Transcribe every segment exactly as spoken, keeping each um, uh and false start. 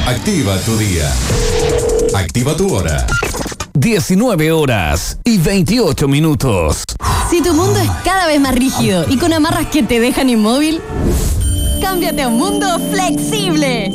Activa tu día. Activa tu hora. diecinueve horas y veintiocho minutos. Si tu mundo es cada vez más rígido y con amarras que te dejan inmóvil, cámbiate a un mundo flexible.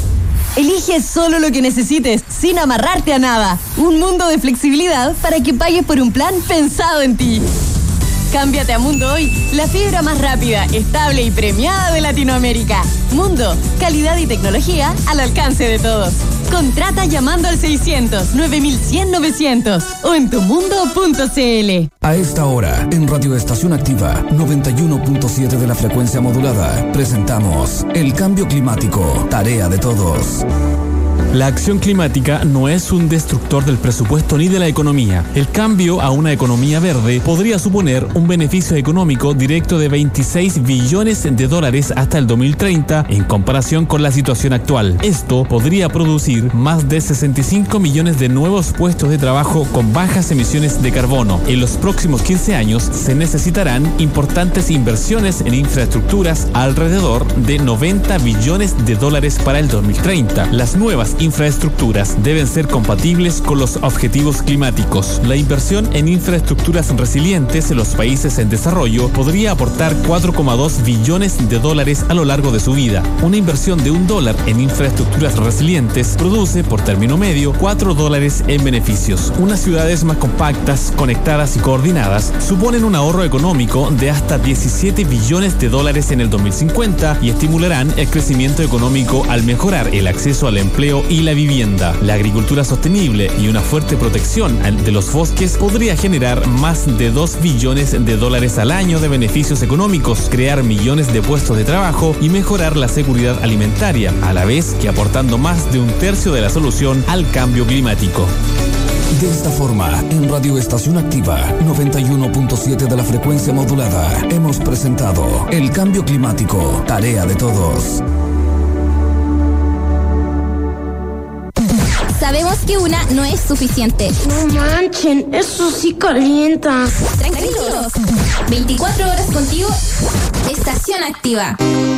Elige solo lo que necesites, sin amarrarte a nada. Un mundo de flexibilidad para que pagues por un plan pensado en ti. Cámbiate a Mundo Hoy, la fibra más rápida, estable y premiada de Latinoamérica. Mundo, calidad y tecnología al alcance de todos. Contrata llamando al seiscientos, nueve mil cien, novecientos o en tumundo punto cl. A esta hora, en Radio Estación Activa, noventa y uno punto siete de la frecuencia modulada, presentamos El Cambio Climático, tarea de todos. La acción climática no es un destructor del presupuesto ni de la economía. El cambio a una economía verde podría suponer un beneficio económico directo de veintiséis billones de dólares hasta el dos mil treinta en comparación con la situación actual. Esto podría producir más de sesenta y cinco millones de nuevos puestos de trabajo con bajas emisiones de carbono. En los próximos quince años se necesitarán importantes inversiones en infraestructuras, alrededor de noventa billones de dólares para el dos mil treinta. Las nuevas infraestructuras deben ser compatibles con los objetivos climáticos. La inversión en infraestructuras resilientes en los países en desarrollo podría aportar cuatro coma dos billones de dólares a lo largo de su vida. Una inversión de un dólar en infraestructuras resilientes produce, por término medio, cuatro dólares en beneficios. Unas ciudades más compactas, conectadas y coordinadas suponen un ahorro económico de hasta diecisiete billones de dólares en el dos mil cincuenta y estimularán el crecimiento económico al mejorar el acceso al empleo y la vivienda. La agricultura sostenible y una fuerte protección de los bosques podría generar más de dos billones de dólares al año de beneficios económicos, crear millones de puestos de trabajo y mejorar la seguridad alimentaria, a la vez que aportando más de un tercio de la solución al cambio climático. De esta forma, en Radio Estación Activa, noventa y uno punto siete de la frecuencia modulada, hemos presentado El Cambio Climático, tarea de todos. Sabemos que una no es suficiente. No manchen, eso sí calienta. Tranquilos. veinticuatro horas contigo. Estación Activa.